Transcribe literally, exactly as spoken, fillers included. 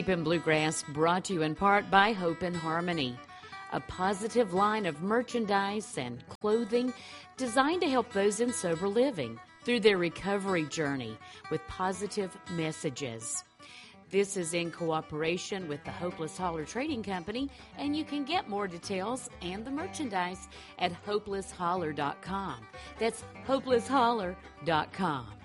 Deep in Bluegrass brought to you in part by Hope and Harmony, a positive line of merchandise and clothing designed to help those in sober living through their recovery journey with positive messages. This is in cooperation with the Hopeless Holler Trading Company, and you can get more details and the merchandise at hopeless holler dot com. That's hopeless holler dot com.